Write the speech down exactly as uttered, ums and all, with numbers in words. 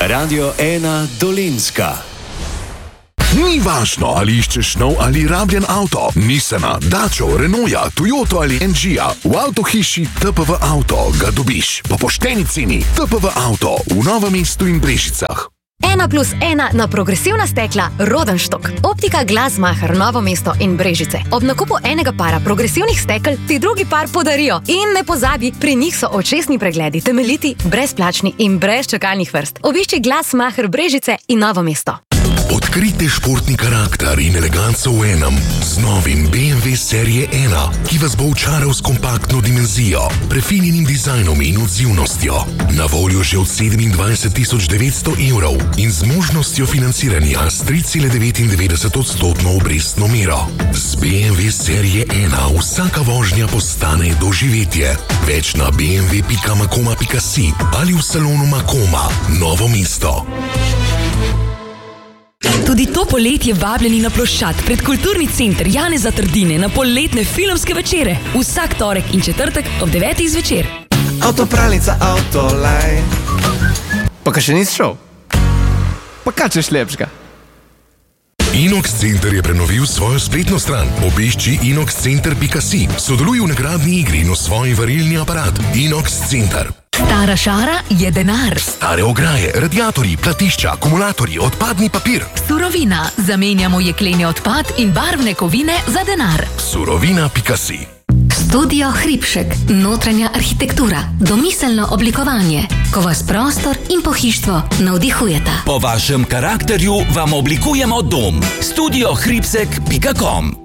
Radio ena Dolenjska. Ni važno, ali iščeš nov ali rabljen avto, Nissana, Dačo, Renaulta, Toyoto ali en džija. V avtohiši T P V Auto ga dobiš po pošteni ceni. T P V Auto v Novem mestu in Brežicah. Ena plus ena na progresivna stekla Rodenstock. Optika Glasmacher, Novo mesto in Brežice. Ob nakupu enega para progresivnih stekel ti drugi par podarijo. In ne pozabi, pri njih so očesni pregledi temeljiti, brezplačni in brez čakalnih vrst. Obišči Glasmacher Brežice in Novo mesto. Odkrite športni karakter in eleganco v enem z novim B M W serije ena, ki vas bo očaral s kompaktno dimenzijo, prefinjenim dizajnom in odzivnostjo. Na voljo že od sedemindvajset tisoč devetsto evrov in z možnostjo financiranja s tri cela devetindevetdeset odstotno obrestno mero. Z B M W serije ena vsaka vožnja postane doživetje. Več na b m w pika makoma pika si ali v salonu Makoma, Novo mesto. Tudi to poletje vabljeni na ploščad pred Kulturni center Janeza Trdine na polletne filmske večere. Vsak torek in četrtek ob devetih zvečer. Avtopralnica Autoline. Pa kaj še nisi šel? Pa kaj češ lepšega? Inox Center je prenovil svojo spletno stran. Obišči inox center pika si. Sodeluj v nagradni igri in osvoji varilni aparat. Inox Center. Stara šara je denar. Stare ograje, radiatorji, platišča, akumulatorji, odpadni papir. Surovina. Zamenjamo jekleni odpad in barvne kovine za denar. Surovina pika si. Studio Hribšek. Notranja arhitektura. Domiselno oblikovanje. Ko vas prostor in pohištvo navdihujeta. Po vašem karakterju vam oblikujemo dom. studio hribšek pika com